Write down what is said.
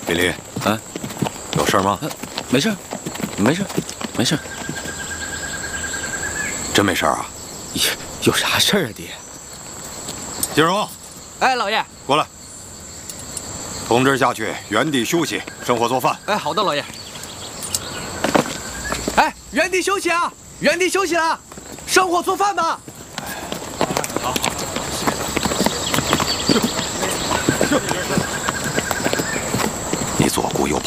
李林，啊，有事吗？ 没事，没事，没事。 真没事啊？ 有啥事儿啊，爹？ 金荣， 哎，老爷， 过来。通知下去，原地休息，生火做饭。 哎，好的，老爷。哎，原地休息啊！原地休息了，生火做饭吧。 好，